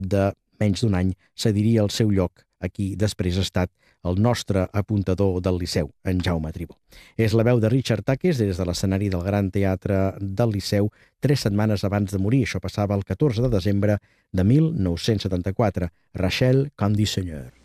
de menys d'un any cediria el seu lloc a qui després ha estat el nostre apuntador del Liceu, en Jaume Tribó. És la veu de Richard Takes des de l'escenari del Gran Teatre del Liceu 3 setmanes abans de morir. Això passava el 14 de desembre de 1974. Rachel Condiseigneur.